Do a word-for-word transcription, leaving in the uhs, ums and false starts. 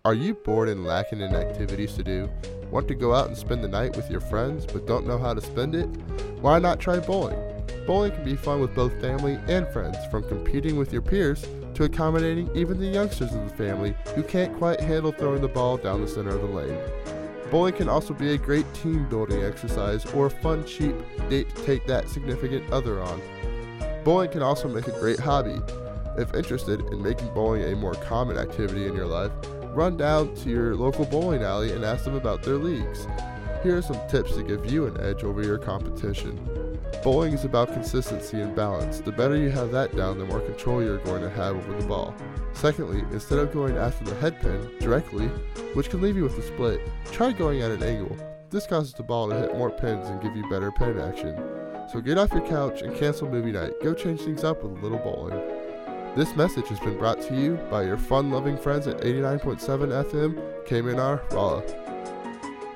Are you bored and lacking in activities to do? Want to go out and spend the night with your friends but don't know how to spend it? Why not try bowling? Bowling can be fun with both family and friends, from competing with your peers to accommodating even the youngsters of the family who can't quite handle throwing the ball down the center of the lane. Bowling can also be a great team building exercise or a fun, cheap date to take that significant other on. Bowling can also make a great hobby. If interested in making bowling a more common activity in your life, run down to your local bowling alley and ask them about their leagues. Here are some tips to give you an edge over your competition. Bowling is about consistency and balance. The better you have that down, the more control you're going to have over the ball. Secondly, instead of going after the head pin directly, which can leave you with a split, try going at an angle. This causes the ball to hit more pins and give you better pin action. So get off your couch and cancel movie night. Go change things up with a little bowling. This message has been brought to you by your fun-loving friends at eighty-nine point seven F M K M N R Rolla.